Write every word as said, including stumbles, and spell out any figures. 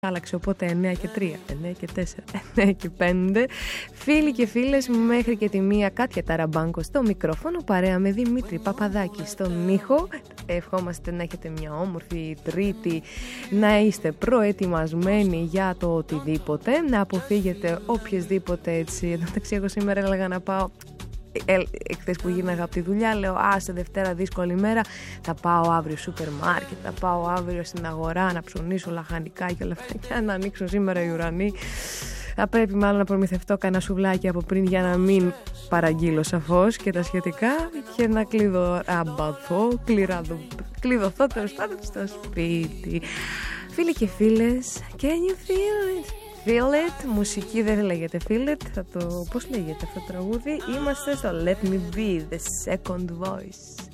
άλλαξε, οπότε εννέα και τρία, εννέα και τέσσερα, εννέα και πέντε. Φίλοι και φίλες μου, μέχρι και τη μία, Κάτια Ταραμπάνκο στο μικρόφωνο, παρέα με Δημήτρη Παπαδάκη στον ήχο. Ευχόμαστε να έχετε μια όμορφη Τρίτη, να είστε προετοιμασμένοι για το οτιδήποτε, να αποφύγετε οποιασδήποτε έτσι. Εντάξει, εγώ σήμερα έλεγα να πάω. Εχθές που γίναγα από τη δουλειά, λέω α, σε Δευτέρα δύσκολη μέρα, θα πάω αύριο σούπερ μάρκετ, θα πάω αύριο στην αγορά να ψωνίσω λαχανικά και όλα αυτά, και να ανοίξουν σήμερα οι ουρανοί. Θα πρέπει μάλλον να προμηθευτώ κανένα σουβλάκι από πριν για να μην παραγγείλω σαφώς και τα σχετικά, και να κλειδω, αμπαθώ, κλειδω, κλειδωθώ τέλος πάντων στο σπίτι. Φίλοι και φίλες, can you feel it? Feel it, μουσική δεν λέγεται feel it, θα το, πώς λέγεται αυτό το τραγούδι? Είμαστε στο Let Me Be, the second voice.